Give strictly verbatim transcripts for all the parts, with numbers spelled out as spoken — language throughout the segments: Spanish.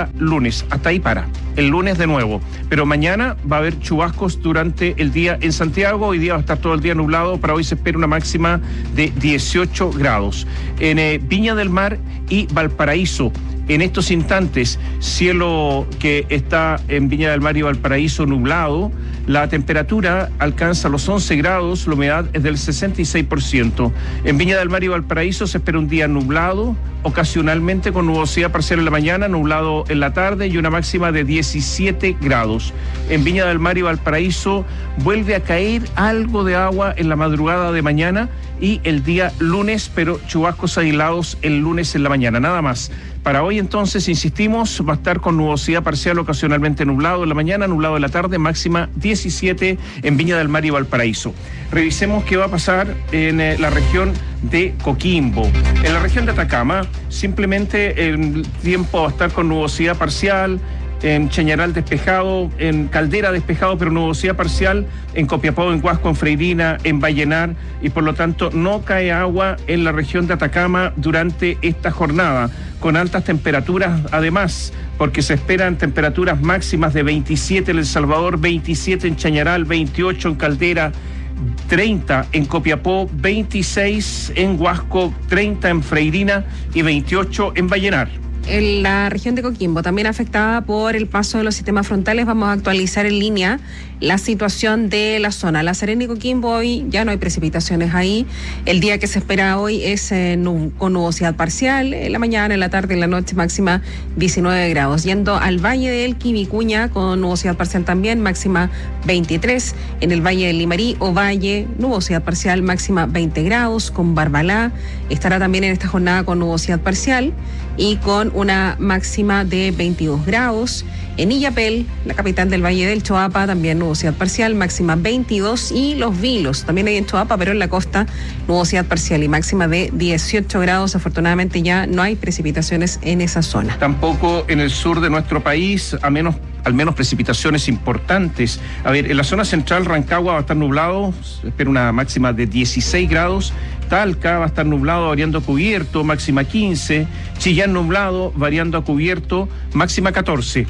día lunes. Hasta ahí para. El lunes de nuevo. Pero mañana va a haber chubascos durante el día en Santiago. Hoy día va a estar todo el día nublado. Para hoy se espera una máxima de dieciocho grados. En eh, Viña del Mar y Valparaíso, en estos instantes, cielo que está en Viña del Mar y Valparaíso nublado. La temperatura alcanza los once grados, la humedad es del sesenta y seis por ciento. En Viña del Mar y Valparaíso se espera un día nublado, ocasionalmente con nubosidad parcial en la mañana, nublado en la tarde y una máxima de diecisiete grados. En Viña del Mar y Valparaíso vuelve a caer algo de agua en la madrugada de mañana y el día lunes, pero chubascos aislados el lunes en la mañana, nada más. Para hoy entonces, insistimos, va a estar con nubosidad parcial, ocasionalmente nublado en la mañana, nublado en la tarde, máxima diecisiete en Viña del Mar y Valparaíso. Revisemos qué va a pasar en eh, la región de Coquimbo. En la región de Atacama, simplemente el tiempo va a estar con nubosidad parcial, en Chañaral despejado, en Caldera despejado, pero nubosidad parcial, en Copiapó, en Huasco, en Freirina, en Vallenar, y por lo tanto no cae agua en la región de Atacama durante esta jornada, con altas temperaturas además, porque se esperan temperaturas máximas de veintisiete en El Salvador, veintisiete en Chañaral, veintiocho en Caldera, treinta en Copiapó, veintiséis en Huasco, treinta en Freirina y veintiocho en Vallenar. En la región de Coquimbo, también afectada por el paso de los sistemas frontales, vamos a actualizar en línea la situación de la zona. La Serena y Coquimbo hoy ya no hay precipitaciones ahí. El día que se espera hoy es eh, nu- con nubosidad parcial, en la mañana, en la tarde, en la noche, máxima diecinueve grados. Yendo al Valle de Elqui y Vicuña, con nubosidad parcial también, máxima veintitrés. En el Valle del Limarí o Valle, nubosidad parcial, máxima veinte grados. Con Barbalá estará también en esta jornada con nubosidad parcial y con una máxima de veintidós grados. En Illapel, la capital del Valle del Choapa, también nubosidad parcial, máxima veintidós. Y Los Vilos, también hay en Choapa, pero en la costa, nubosidad parcial y máxima de dieciocho grados. Afortunadamente ya no hay precipitaciones en esa zona. Tampoco en el sur de nuestro país, a menos al menos precipitaciones importantes. A ver, en la zona central, Rancagua va a estar nublado, se espera una máxima de dieciséis grados. Talca va a estar nublado, variando a cubierto, máxima quince. Chillán nublado, variando a cubierto, máxima catorce.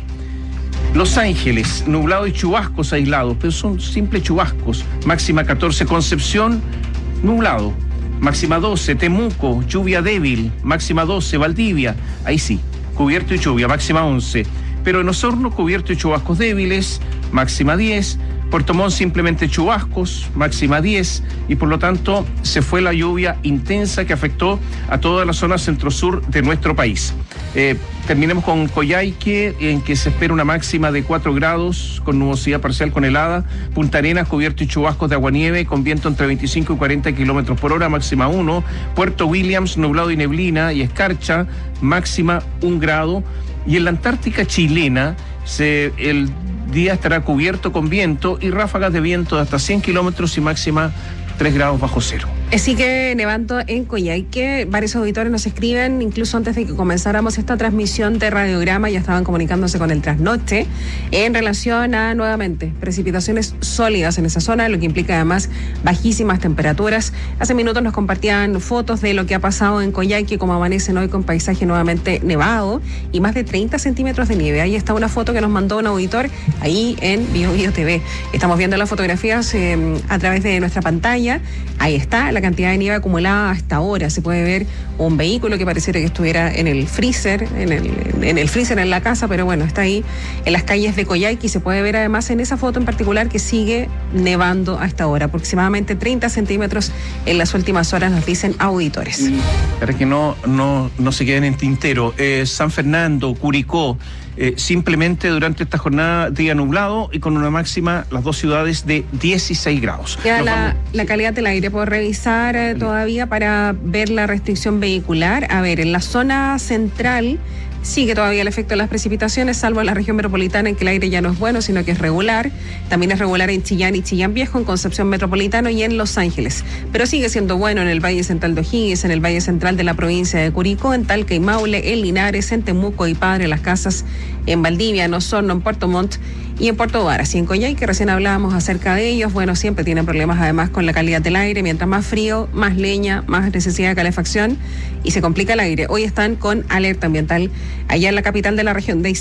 Los Ángeles, nublado y chubascos aislados, pero son simples chubascos, máxima catorce. Concepción, nublado, máxima doce. Temuco, lluvia débil, máxima doce. Valdivia, ahí sí, cubierto y lluvia, máxima once. Pero en Osorno, cubierto y chubascos débiles, máxima diez. Puerto Montt, simplemente chubascos, máxima diez, y por lo tanto se fue la lluvia intensa que afectó a toda la zona centro-sur de nuestro país. Eh, terminemos con Coyhaique, en que se espera una máxima de cuatro grados, con nubosidad parcial con helada. Punta Arenas, cubierto y chubascos de aguanieve, con viento entre veinticinco y cuarenta kilómetros por hora, máxima uno. Puerto Williams, nublado y neblina y escarcha, máxima un grado. Y en la Antártica chilena, se, el día estará cubierto con viento y ráfagas de viento de hasta cien kilómetros y máxima tres grados bajo cero. Sigue nevando en Coyhaique. Varios auditores nos escriben, incluso antes de que comenzáramos esta transmisión de radiograma, ya estaban comunicándose con el trasnoche en relación a, nuevamente, precipitaciones sólidas en esa zona, lo que implica además bajísimas temperaturas. Hace minutos nos compartían fotos de lo que ha pasado en Coyhaique, como amanecen hoy con paisaje nuevamente nevado y más de treinta centímetros de nieve. Ahí está una foto que nos mandó un auditor ahí en Bio Bio T V. Estamos viendo las fotografías eh, a través de nuestra pantalla. Ahí está la cantidad de nieve acumulada hasta ahora. Se puede ver un vehículo que pareciera que estuviera en el freezer, en el, en el freezer en la casa, pero bueno, está ahí en las calles de Coyhaique y se puede ver además en esa foto en particular que sigue nevando hasta ahora, aproximadamente treinta centímetros en las últimas horas, nos dicen auditores. Para que no, no, no se queden en tintero, eh, San Fernando, Curicó, Eh, simplemente durante esta jornada día nublado y con una máxima, las dos ciudades, de dieciséis grados. Ya la, la calidad del aire, puedo revisar eh, todavía para ver la restricción vehicular. A ver, en la zona central sigue todavía el efecto de las precipitaciones, salvo en la región metropolitana, en que el aire ya no es bueno, sino que es regular. También es regular en Chillán y Chillán Viejo, en Concepción Metropolitano y en Los Ángeles. Pero sigue siendo bueno en el Valle Central de O'Higgins, en el Valle Central de la provincia de Curicó, en Talca y Maule, en Linares, en Temuco y Padre Las Casas, en Valdivia, en Osorno, en Puerto Montt y en Puerto Varas. Y en Coyhaique, que recién hablábamos acerca de ellos, bueno, siempre tienen problemas además con la calidad del aire. Mientras más frío, más leña, más necesidad de calefacción y se complica el aire. Hoy están con alerta ambiental allá en la capital de la región de